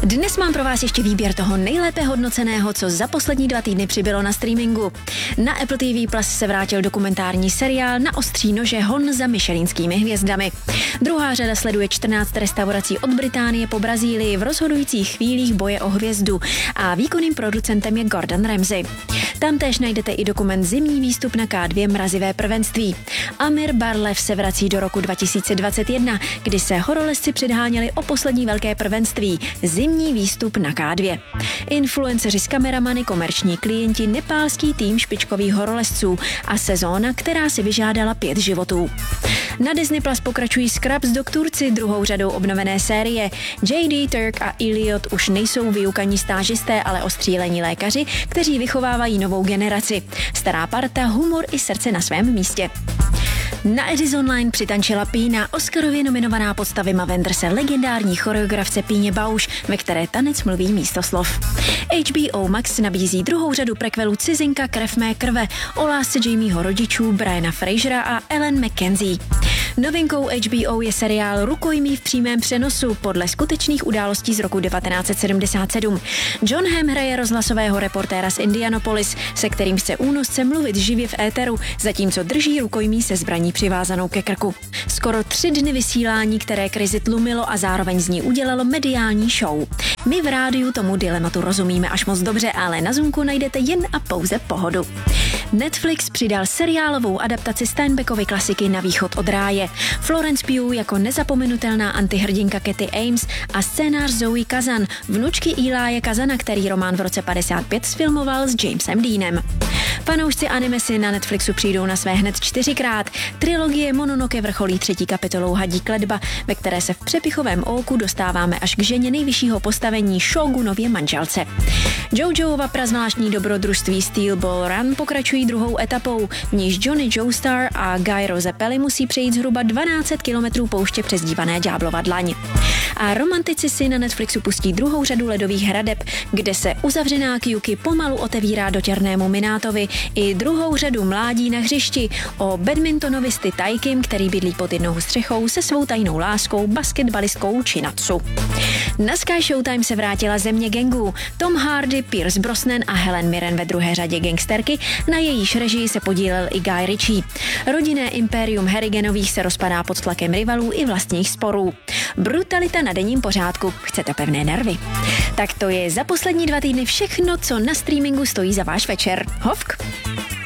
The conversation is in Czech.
Dnes mám pro vás ještě výběr toho nejlépe hodnoceného, co za poslední 2 týdny přibylo na streamingu. Na Apple TV Plus se vrátil dokumentární seriál Na ostří nože hon za michelinskými hvězdami. Druhá řada sleduje 14 restaurací od Británie po Brazílii v rozhodujících chvílích boje o hvězdu a výkonným producentem je Gordon Ramsay. Tam též najdete i dokument Zimní výstup na K2 mrazivé prvenství. Amir Barlev se vrací do roku 2021, kdy se horolezci předháněli o poslední velké prvenství Zimní výstup na K2. Influenceři s kameramany, komerční klienti, nepálský tým špičkových horolezců a sezóna, která si vyžádala 5 životů. Na Disney Plus pokračují Scrubs doktorci druhou řadou obnovené série. J.D., Turk a Elliot už nejsou vyukaní stážisté, ale ostřílení lékaři, kteří vychovávají novou generaci. Stará parta, humor i srdce na svém místě. Na Edis Online přitančila Pína, Oscarově nominovaná podsta Wima Wenderse, legendární choreografce Píně Bausch, ve které tanec mluví místo slov. HBO Max nabízí druhou řadu prequelu Cizinka krev mé krve o lásce Jamieho rodičů Briana Frasera a Ellen McKenzie. Novinkou HBO je seriál Rukojmí v přímém přenosu podle skutečných událostí z roku 1977. Jon Hamm hraje rozhlasového reportéra z Indianapolis, se kterým chce únosce mluvit živě v éteru, zatímco drží rukojmí se zbraní přivázanou ke krku. Skoro 3 dny vysílání, které krizi tlumilo a zároveň z ní udělalo mediální show. My v rádiu tomu dilematu rozumíme až moc dobře, ale na Zoomku najdete jen a pouze pohodu. Netflix přidal seriálovou adaptaci Steinbeckovy klasiky Na východ od ráje. Florence Pugh jako nezapomenutelná antihrdinka Cathy Ames a scénář Zoe Kazan, vnučky Elie Kazana, který román v roce 55 sfilmoval s Jamesem Deanem. Fanoušci anime si na Netflixu přijdou na své hned 4krát. Trilogie Mononoke vrcholí 3. kapitolou Hadí kletba, ve které se v přepichovém óku dostáváme až k ženě nejvyššího postavení Shogunově manželce. JoJoova prazvláštní dobrodružství Steel Ball Run pokračují druhou etapou, v níž Johnny Joestar a Guy Rozepelli musí přejít zhruba 1200 kilometrů pouště přezdívané Ďáblova dlaň. A romantici si na Netflixu pustí druhou řadu ledových hradeb, kde se uzavřená Kyuki pomalu otevírá dotěrnému Minátovi, i druhou řadu Mládí na hřišti o badmintonovisty Taikim, který bydlí pod jednou střechou se svou tajnou láskou basketbalistkou Chinatsu. Na Sky Showtime se vrátila Země gangů. Tom Hardy, Pierce Brosnan a Helen Mirren ve druhé řadě gangsterky, na jejíž režii se podílel i Guy Ritchie. Rodinné impérium Harriganových se rozpadá pod tlakem rivalů i vlastních sporů. Brutalita na denním pořádku. Chcete pevné nervy? Tak to je za poslední 2 týdny všechno, co na streamingu stojí za váš večer. Hovk!